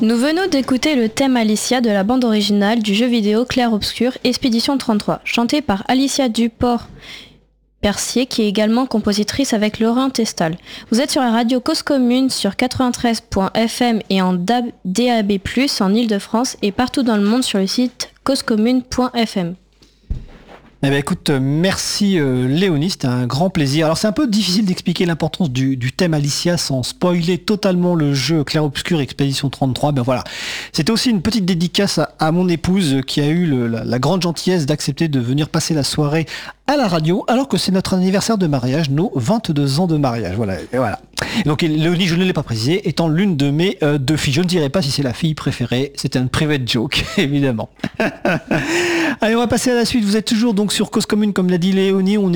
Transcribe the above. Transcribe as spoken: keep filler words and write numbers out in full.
Nous venons d'écouter le thème Alicia de la bande originale du jeu vidéo Clair Obscur Expédition trente-trois, chanté par Alicia Duport-Percier, qui est également compositrice avec Laurent Testal. Vous êtes sur la radio Cause Commune sur quatre-vingt-treize point F M et en D A B plus, en Ile-de-France et partout dans le monde sur le site cause commune point F M. Eh bien, écoute, merci euh, Léonie, c'était un grand plaisir. Alors c'est un peu difficile d'expliquer l'importance du, du thème Alicia sans spoiler totalement le jeu Clair Obscur Expédition trente-trois. Ben voilà, c'était aussi une petite dédicace à, à mon épouse qui a eu le, la, la grande gentillesse d'accepter de venir passer la soirée à la radio alors que c'est notre anniversaire de mariage, nos vingt-deux ans de mariage. Voilà, et voilà. Et donc Léonie, je ne l'ai pas précisé, étant l'une de mes euh, deux filles. Je ne dirai pas si c'est la fille préférée, c'était un private joke, évidemment. Allez, on va passer à la suite. Vous êtes toujours donc sur Cause Commune, comme l'a dit Léonie. On